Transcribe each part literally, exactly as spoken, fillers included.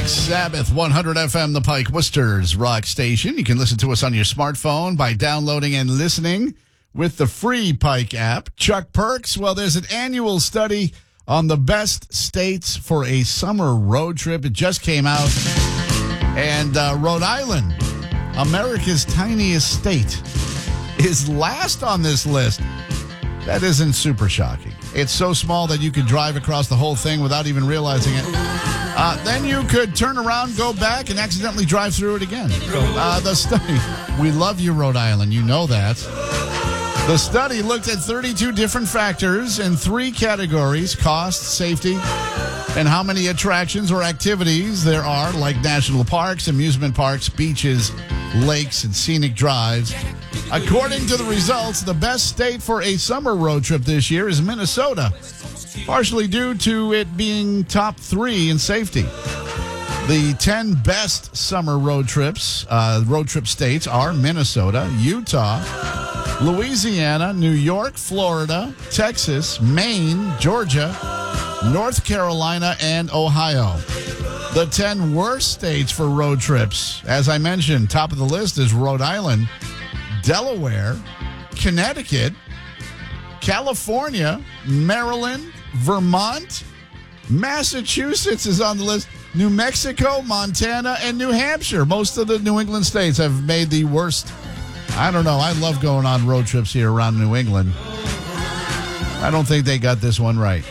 Sabbath, one hundred F M, the Pike Worcester's rock station. You can listen to us on your smartphone by downloading and listening with the free Pike app. Chuck Perks, well, there's an annual study on the best states for a summer road trip. It just came out. And uh, Rhode Island, America's tiniest state, is last on this list. That isn't super shocking. It's so small that you could drive across the whole thing without even realizing it. Uh, then you could turn around, go back, and accidentally drive through it again. Uh, the study, we love you, Rhode Island. You know that. The study looked at thirty-two different factors in three categories: cost, safety, and how many attractions or activities there are, like national parks, amusement parks, beaches, lakes, and scenic drives. According to the results, the best state for a summer road trip this year is Minnesota, partially due to it being top three in safety. The ten best summer road trips, uh, road trip states are Minnesota, Utah, Louisiana, New York, Florida, Texas, Maine, Georgia, North Carolina, and Ohio. The ten worst states for road trips, as I mentioned, top of the list is Rhode Island, Delaware, Connecticut, California, Maryland, Vermont, Massachusetts is on the list, New Mexico, Montana, and New Hampshire. Most of the New England states have made the worst. I don't know. I love going on road trips here around New England. I don't think they got this one right.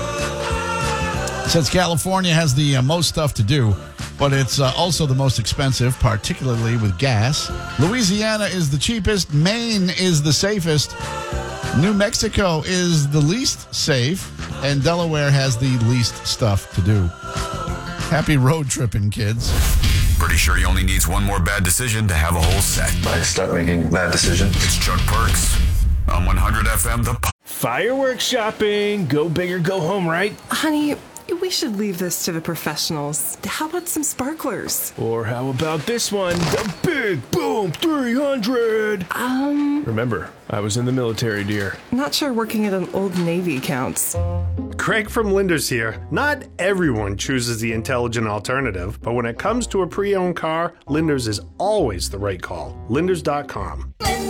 Since California has the uh, most stuff to do, but it's uh, also the most expensive, particularly with gas. Louisiana is the cheapest. Maine is the safest. New Mexico is the least safe. And Delaware has the least stuff to do. Happy road tripping, kids. Pretty sure he only needs one more bad decision to have a whole set. I start making bad decisions. It's Chuck Perks on one hundred F M. The Fireworks shopping. Go big or go home, right? Honey, we should leave this to the professionals. How about some sparklers? Or how about this one? The Big Boom three hundred. Um... Remember, I was in the military, dear. Not sure working at an Old Navy counts. Craig from Linders here. Not everyone chooses the intelligent alternative, but when it comes to a pre-owned car, Linders is always the right call. Linders dot com.